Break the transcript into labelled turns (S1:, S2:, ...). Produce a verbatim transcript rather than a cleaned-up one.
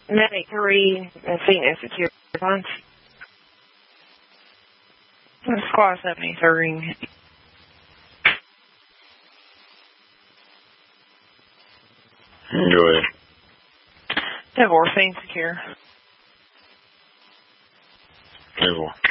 S1: ninety-three and seat insecure. Squad seventy-three.
S2: Go ahead.
S1: Divorce scene secure.
S2: Divorce.